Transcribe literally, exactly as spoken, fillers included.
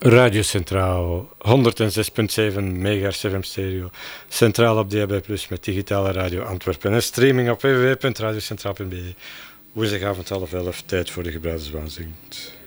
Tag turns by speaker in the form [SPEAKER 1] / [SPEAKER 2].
[SPEAKER 1] Radio Centraal, honderdzes komma zeven megahertz F M stereo, centraal op D A B plus, met digitale radio Antwerpen en streaming op w w w punt radiocentraal punt b e. Woensdagavond half elf, tijd voor de gebruikerswaanzin.